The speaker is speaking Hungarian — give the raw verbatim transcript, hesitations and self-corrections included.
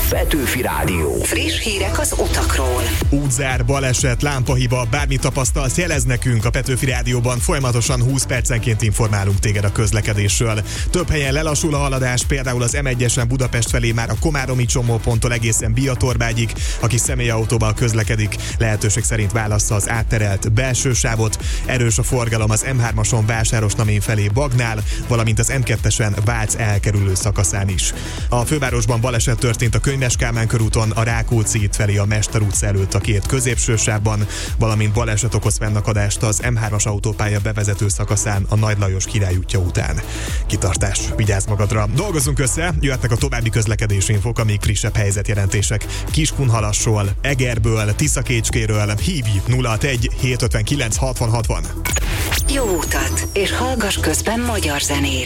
Petőfi Rádió. Friss hírek az utakról. Útzár, baleset, lámpahiba, bármit tapasztalsz, jelez nekünk. A Petőfi Rádióban folyamatosan húsz percenként informálunk téged a közlekedésről. Több helyen lelassul a haladás, például az em egyesen Budapest felé már a komáromi csomóponttól egészen Biatorbágyig. Aki személyautóval közlekedik, lehetőség szerint válassza az átterelt belső sávot. Erős a forgalom az em hármason Vásárosnamény felé Bagnál, valamint az em kettesen Vác elkerülő szakaszán is. A fővárosban baleset történt a Könyves Kálmán körúton, a Rákóczi híd felé a Mester utca előtt a két középső sávban, valamint baleset okoz fennakadást az em hármas autópálya bevezető szakaszán a Nagy Lajos Király útja után. Kitartás, vigyázz magadra! Dolgozunk össze, jöhetnek a további közlekedésinfok, amíg frissebb helyzetjelentések Kiskunhalasról, Egerből, Tiszakécskéről. Hívj nulla hatvanegy hét ötvenkilenc hatvan hatvan. Jó utat, és hallgass közben magyar zenét.